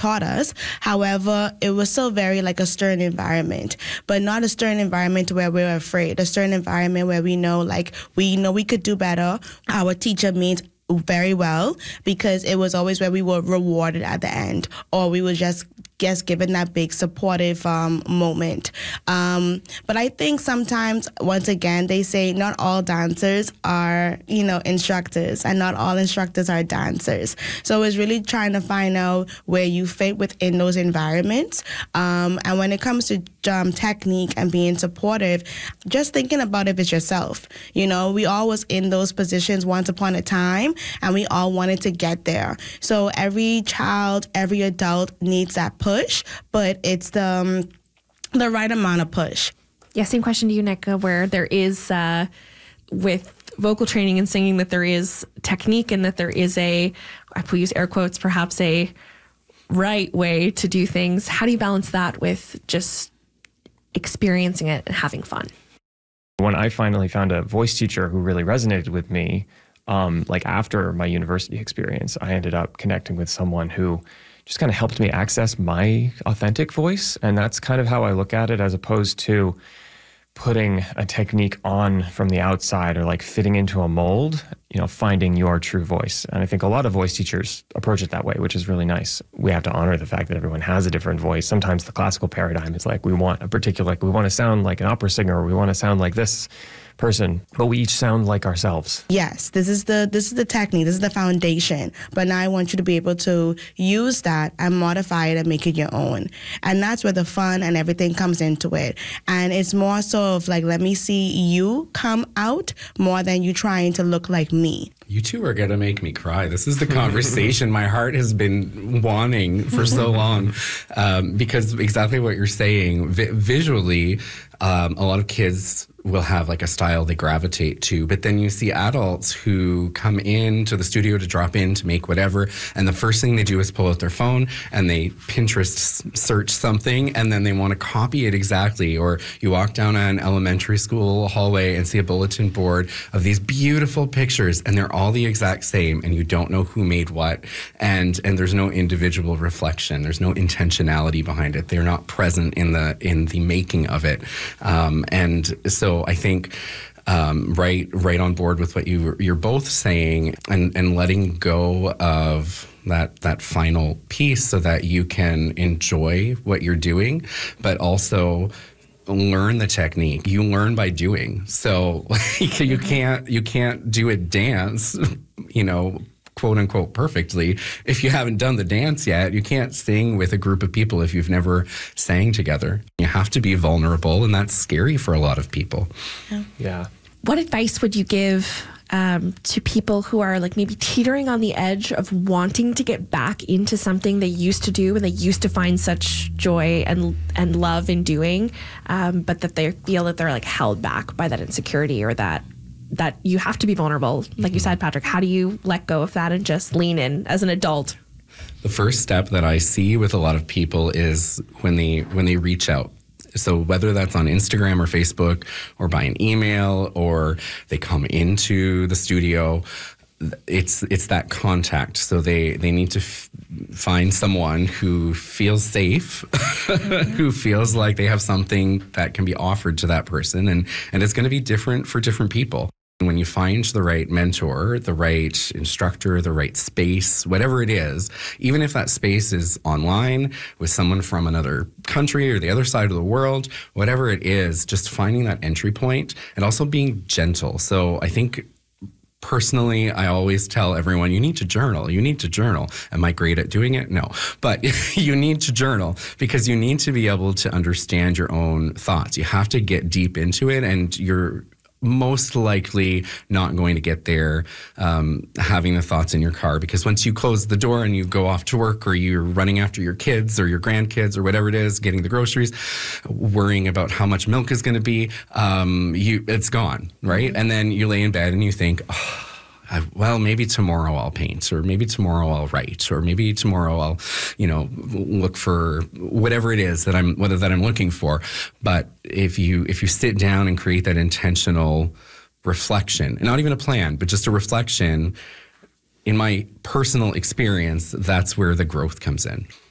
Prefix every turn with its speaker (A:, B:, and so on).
A: taught us. However, it was still very like a stern environment, but not a stern environment where we're afraid, a stern environment where we know we could do better. Our teacher means very well, because it was always where we were rewarded at the end, or we were just given that big supportive moment. But I think sometimes, once again, they say not all dancers are, instructors, and not all instructors are dancers. So it's really trying to find out where you fit within those environments. And when it comes to technique and being supportive, just thinking about if it's yourself. We all was in those positions once upon a time, and we all wanted to get there. So every child, every adult needs that push, but it's the right amount of push.
B: Yeah, same question to you, Nick, where there is, with vocal training and singing, that there is technique and that there is I will use air quotes, perhaps a right way to do things. How do you balance that with just experiencing it and having fun?
C: When I finally found a voice teacher who really resonated with me, after my university experience, I ended up connecting with someone who just kind of helped me access my authentic voice. And that's kind of how I look at it, as opposed to putting a technique on from the outside or like fitting into a mold, finding your true voice. And I think a lot of voice teachers approach it that way, which is really nice. We have to honor the fact that everyone has a different voice. Sometimes the classical paradigm is like, we want to sound like an opera singer, or we want to sound like this person, but we each sound like ourselves.
A: Yes, this is the technique, this is the foundation. But now I want you to be able to use that and modify it and make it your own. And that's where the fun and everything comes into it. And it's more so of like, let me see you come out more than you trying to look like me.
D: You two are going to make me cry. This is the conversation my heart has been wanting for so long, because exactly what you're saying, visually, a lot of kids will have like a style they gravitate to, but then you see adults who come into the studio to drop in to make whatever, and the first thing they do is pull out their phone and they Pinterest search something, and then they want to copy it exactly. Or you walk down an elementary school hallway and see a bulletin board of these beautiful pictures, and they're all the exact same, and you don't know who made what, and there's no individual reflection, there's no intentionality behind it, they're not present in the making of it. And so I think right on board with what you're both saying, and letting go of that final piece so that you can enjoy what you're doing, but also learn the technique. You learn by doing. So you can't do a dance, quote unquote perfectly if you haven't done the dance yet. You can't sing with a group of people if you've never sang together. You have to be vulnerable, and that's scary for a lot of people.
C: Yeah.
B: What advice would you give to people who are like maybe teetering on the edge of wanting to get back into something they used to do and they used to find such joy and love in doing, but that they feel that they're like held back by that insecurity, or that you have to be vulnerable? Like you said, Patrick, how do you let go of that and just lean in as an adult?
D: The first step that I see with a lot of people is when they reach out. So whether that's on Instagram or Facebook or by an email, or they come into the studio, it's that contact. So they need to find someone who feels safe, who feels like they have something that can be offered to that person. And it's going to be different for different people. When you find the right mentor, the right instructor, the right space, whatever it is, even if that space is online with someone from another country or the other side of the world, whatever it is, just finding that entry point and also being gentle. So I think personally, I always tell everyone, you need to journal. You need to journal. Am I great at doing it? No. But you need to journal, because you need to be able to understand your own thoughts. You have to get deep into it, and you're most likely not going to get there having the thoughts in your car, because once you close the door and you go off to work, or you're running after your kids or your grandkids or whatever it is, getting the groceries, worrying about how much milk is going to be, it's gone, right? And then you lay in bed and you think, well, maybe tomorrow I'll paint, or maybe tomorrow I'll write, or maybe tomorrow I'll, look for whatever it is that I'm looking for. But if you sit down and create that intentional reflection, and not even a plan, but just a reflection, in my personal experience, that's where the growth comes in.